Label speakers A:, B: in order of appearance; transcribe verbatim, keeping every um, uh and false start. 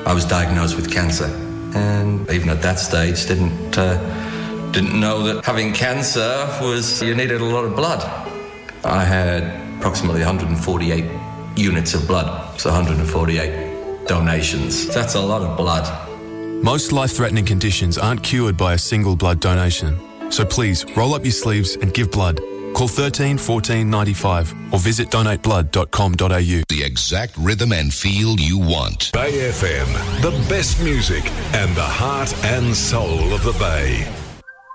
A: I was diagnosed with cancer, and even at that stage didn't uh, didn't know that having cancer was you needed a lot of blood. I had approximately one hundred forty-eight units of blood, so one hundred forty-eight donations. That's a lot of blood.
B: Most life-threatening conditions aren't cured by a single blood donation. So please, roll up your sleeves and give blood. Call thirteen fourteen ninety-five or visit donate blood dot com dot a u.
C: The exact rhythm and feel you want.
D: Bay F M, the best music and the heart and soul of the Bay.